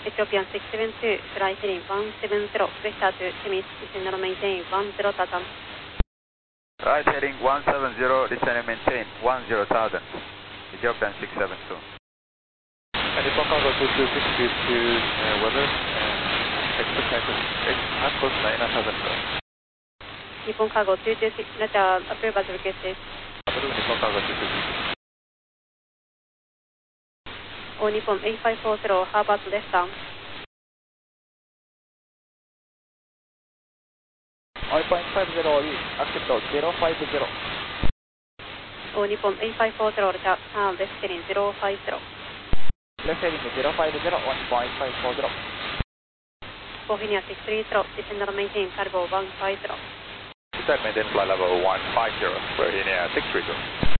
Ethiopian 672, fly heading 170, vector to Temis, descend and maintain 10,000. Right heading 170, descend and maintain 10,000. Ethiopian 672. Nippon Cargo 226 to weather and expect course 9,000. Nippon Cargo 226, letter approve as requested. Approve Nippon Cargo 226. All Nippon 8540, Harvard left down. I.50, accept 050. All Nippon 8540, turn left heading 050. Left heading 050 on 1.540. Bovenia 630, descend and maintain cargo 150. Descend maintain flight level 150, Bovenia 630.